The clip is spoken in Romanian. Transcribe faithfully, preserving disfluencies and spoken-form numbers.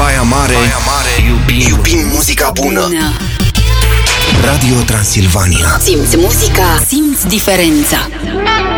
Baia Mare, Baia Mare iubim, iubim muzica bună. Radio Transilvania. Simți muzica, simți diferența.